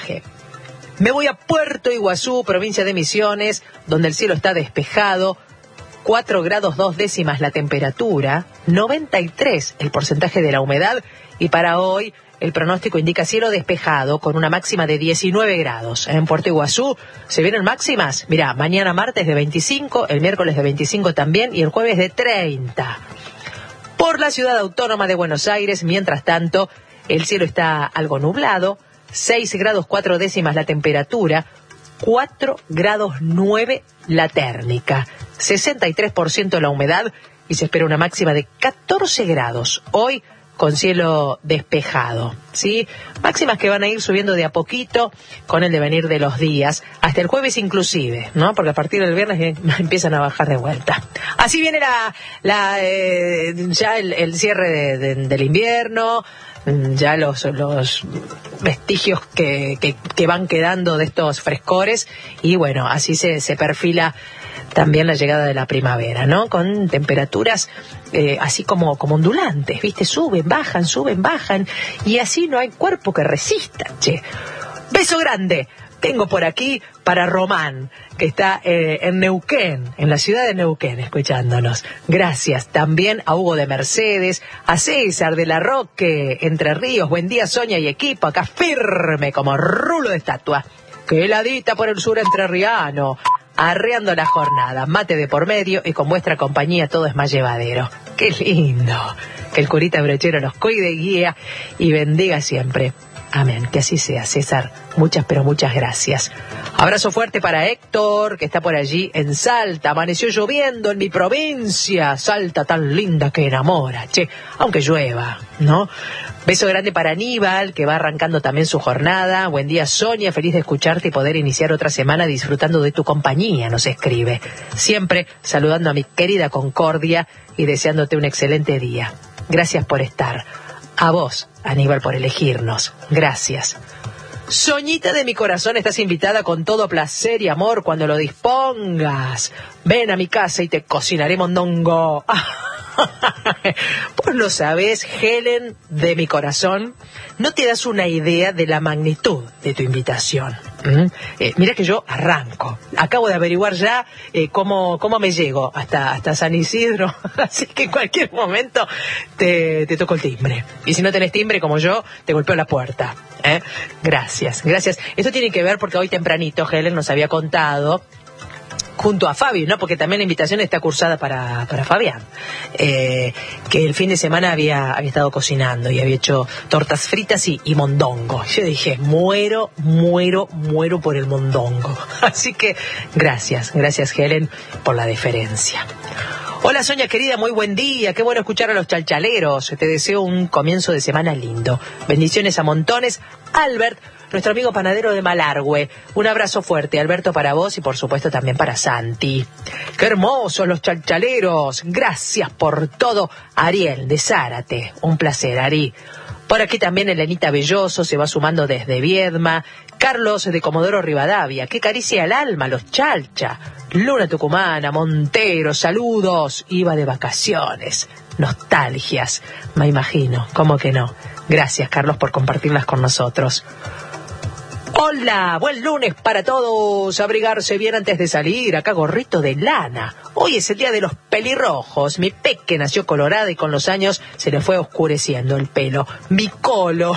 viaje. Me voy a Puerto Iguazú, provincia de Misiones, donde el cielo está despejado, 4 grados 2 décimas la temperatura, 93 el porcentaje de la humedad, y para hoy el pronóstico indica cielo despejado con una máxima de 19 grados. En Puerto Iguazú se vienen máximas, mirá, mañana martes de 25, el miércoles de 25 también, y el jueves de 30. Por la ciudad autónoma de Buenos Aires, mientras tanto, el cielo está algo nublado, 6 grados 4 décimas la temperatura, 4 grados 9 la térmica, 63% la humedad, y se espera una máxima de 14 grados. Hoy con cielo despejado, ¿sí? Máximas que van a ir subiendo de a poquito con el devenir de los días, hasta el jueves inclusive, ¿no? Porque a partir del viernes empiezan a bajar de vuelta. Así viene ya el cierre del invierno, ya los vestigios que van quedando de estos frescores, y bueno, así se perfila también la llegada de la primavera, ¿no? Con temperaturas así como ondulantes, ¿viste? Suben, bajan, y así no hay cuerpo que resista, che. Beso grande. Tengo por aquí para Román, que está en Neuquén, en la ciudad de Neuquén, escuchándonos. Gracias. También a Hugo de Mercedes, a César de la Roque, Entre Ríos. Buen día, Sonia y equipo. Acá firme como rulo de estatua. Que heladita por el sur entrerriano. Arreando la jornada, mate de por medio, y con vuestra compañía todo es más llevadero. ¡Qué lindo! Que el curita brochero nos cuide, guía y bendiga siempre. Amén. Que así sea, César. Muchas, pero muchas gracias. Abrazo fuerte para Héctor, que está por allí en Salta. Amaneció lloviendo en mi provincia. Salta tan linda que enamora, che. Aunque llueva, ¿no? Beso grande para Aníbal, que va arrancando también su jornada. Buen día, Sonia. Feliz de escucharte y poder iniciar otra semana disfrutando de tu compañía, nos escribe. Siempre saludando a mi querida Concordia y deseándote un excelente día. Gracias por estar. A vos, Aníbal, por elegirnos. Gracias. Soñita de mi corazón, estás invitada con todo placer y amor cuando lo dispongas. Ven a mi casa y te cocinaré mondongo. Vos lo sabés, Helen de mi corazón, no te das una idea de la magnitud de tu invitación. Mira que yo arranco. Acabo de averiguar ya cómo me llego hasta San Isidro. Así que en cualquier momento te toco el timbre. Y si no tenés timbre como yo, te golpeo la puerta. Gracias. Esto tiene que ver porque hoy tempranito Helen nos había contado, junto a Fabi, ¿no? Porque también la invitación está cursada para Fabián, que el fin de semana había estado cocinando y había hecho tortas fritas y mondongo. Yo dije, muero por el mondongo. Así que gracias Helen por la deferencia. Hola Sonia querida, muy buen día, qué bueno escuchar a los chalchaleros, te deseo un comienzo de semana lindo. Bendiciones a montones. Albert, nuestro amigo panadero de Malargüe. Un abrazo fuerte, Alberto, para vos y por supuesto también para Santi. ¡Qué hermosos los chalchaleros! Gracias por todo, Ariel de Zárate. Un placer, Ari. Por aquí también Elenita Belloso se va sumando desde Viedma. Carlos de Comodoro Rivadavia. ¡Qué caricia al alma, los chalcha! Luna Tucumana, Montero, saludos. Iba de vacaciones. Nostalgias, me imagino. ¿Cómo que no? Gracias, Carlos, por compartirlas con nosotros. Hola, buen lunes para todos. Abrigarse bien antes de salir. Acá gorrito de lana. Hoy es el día de los pelirrojos. Mi peque nació colorada y con los años se le fue oscureciendo el pelo. Mi colo.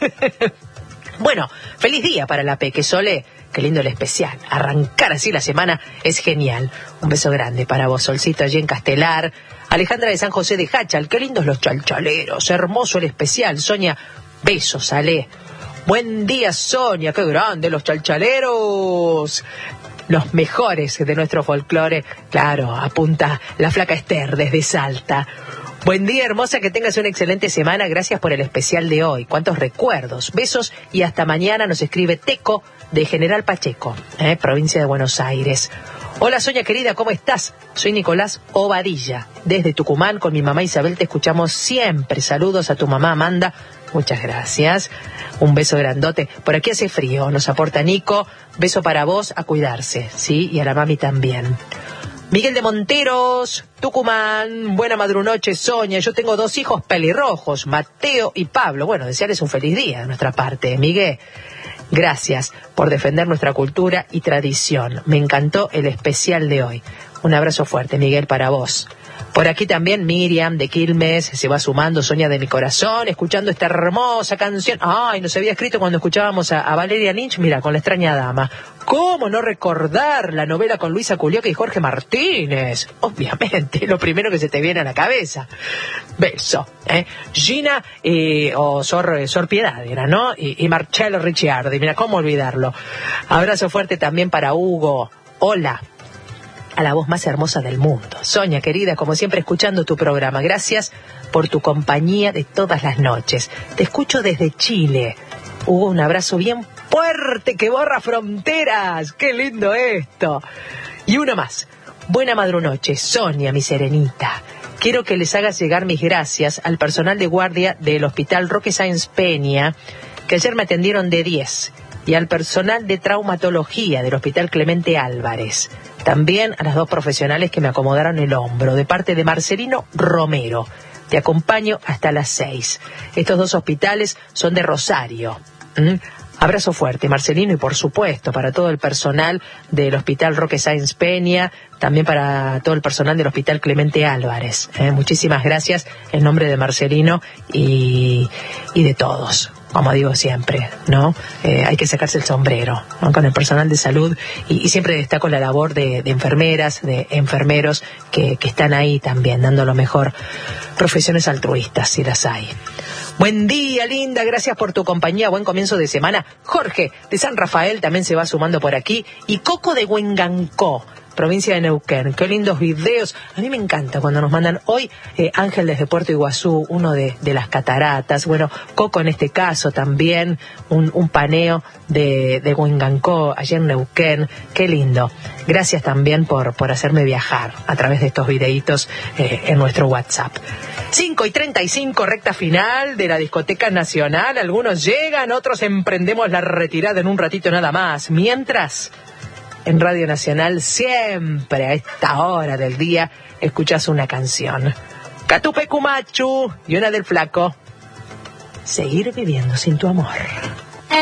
Bueno, feliz día para la peque, Sole. Qué lindo el especial. Arrancar así la semana es genial. Un beso grande para vos, Solcito, allí en Castelar. Alejandra de San José de Hachal. Qué lindos los chalchaleros. Hermoso el especial. Sonia, besos, Ale. Buen día, Sonia, qué grande los chalchaleros. Los mejores de nuestro folclore. Claro, apunta la flaca Esther desde Salta. Buen día, hermosa, que tengas una excelente semana. Gracias por el especial de hoy. Cuántos recuerdos. Besos y hasta mañana, nos escribe Teco de General Pacheco, provincia de Buenos Aires. Hola, Sonia querida, ¿cómo estás? Soy Nicolás Ovadilla. Desde Tucumán, con mi mamá Isabel, te escuchamos siempre. Saludos a tu mamá Amanda. Muchas gracias. Un beso grandote. Por aquí hace frío, nos aporta Nico. Beso para vos, a cuidarse, ¿sí? Y a la mami también. Miguel de Monteros, Tucumán. Buena madrunoche, Sonia. Yo tengo 2 hijos pelirrojos, Mateo y Pablo. Bueno, desearles un feliz día de nuestra parte, Miguel. Gracias por defender nuestra cultura y tradición. Me encantó el especial de hoy. Un abrazo fuerte, Miguel, para vos. Por aquí también Miriam de Quilmes se va sumando, Soña de mi corazón, escuchando esta hermosa canción. Ay, nos había escrito cuando escuchábamos a Valeria Lynch, mira, con La extraña dama. ¿Cómo no recordar la novela con Luisa Culioca y Jorge Martínez? Obviamente, lo primero que se te viene a la cabeza. Beso. Gina o Sor Piedad era, ¿no? Y Marcello Ricciardi, mira, ¿cómo olvidarlo? Abrazo fuerte también para Hugo. Hola. A la voz más hermosa del mundo. Sonia, querida, como siempre, escuchando tu programa. Gracias por tu compañía de todas las noches. Te escucho desde Chile. Hugo, un abrazo bien fuerte que borra fronteras. ¡Qué lindo esto! Y uno más. Buena madrunoche, Sonia, mi serenita. Quiero que les hagas llegar mis gracias al personal de guardia del Hospital Roque Sáenz Peña, que ayer me atendieron de 10, y al personal de traumatología del Hospital Clemente Álvarez. También a las 2 profesionales que me acomodaron el hombro, de parte de Marcelino Romero. Te acompaño hasta las 6. Estos 2 hospitales son de Rosario. Abrazo fuerte, Marcelino, y por supuesto para todo el personal del Hospital Roque Sáenz Peña, también para todo el personal del Hospital Clemente Álvarez. Muchísimas gracias en nombre de Marcelino y de todos. Como digo siempre, ¿no? Hay que sacarse el sombrero, ¿no? Con el personal de salud y siempre destaco la labor de enfermeras, de enfermeros que están ahí también dando lo mejor. Profesiones altruistas, si las hay. Buen día, linda, gracias por tu compañía, buen comienzo de semana. Jorge de San Rafael también se va sumando por aquí y Coco de Huengancó, provincia de Neuquén. Qué lindos videos. A mí me encanta cuando nos mandan hoy Ángel desde Puerto Iguazú, uno de las cataratas. Bueno, Coco en este caso también, un paneo de Huengancó, allá en Neuquén. Qué lindo. Gracias también por hacerme viajar a través de estos videitos en nuestro WhatsApp. 5:35, recta final de la Discoteca Nacional. Algunos llegan, otros emprendemos la retirada en un ratito nada más. Mientras, en Radio Nacional, siempre a esta hora del día, escuchas una canción. Catupe Cumachu y una del Flaco. Seguir viviendo sin tu amor.